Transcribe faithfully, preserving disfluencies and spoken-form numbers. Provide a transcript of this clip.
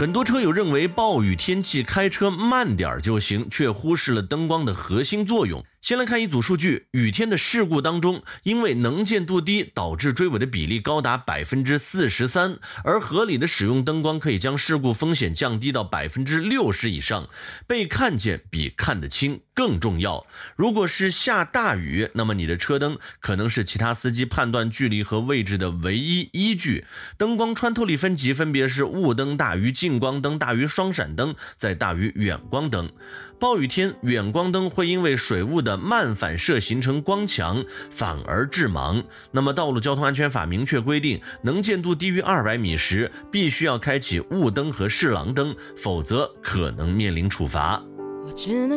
很多车友认为暴雨天气开车慢点就行，却忽视了灯光的核心作用。先来看一组数据，雨天的事故当中，因为能见度低导致追尾的比例高达 百分之四十三， 而合理的使用灯光可以将事故风险降低到 百分之六十 以上。被看见比看得清更重要。如果是下大雨，那么你的车灯可能是其他司机判断距离和位置的唯一依据。灯光穿透力分级分别是雾灯大于近光灯大于双闪灯再大于远光灯。暴雨天，远光灯会因为水雾的慢反射形成光墙，反而致盲。那么道路交通安全法明确规定，能见度低于二百米时，必须要开启雾灯和示廊灯，否则可能面临处罚。我只能